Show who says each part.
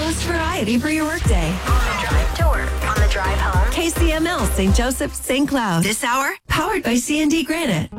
Speaker 1: most variety for your workday.
Speaker 2: On the drive to work, on the drive home.
Speaker 1: KCML St. Joseph, St. Cloud. This hour, powered by C&D Granite.